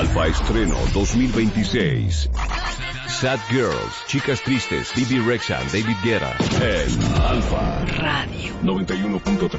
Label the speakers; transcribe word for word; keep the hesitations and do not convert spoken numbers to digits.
Speaker 1: Alfa Estreno dos mil veintiséis. Sad Girls, Chicas Tristes, Bibi Rexha, David Guetta. En Alfa Radio noventa y uno punto tres.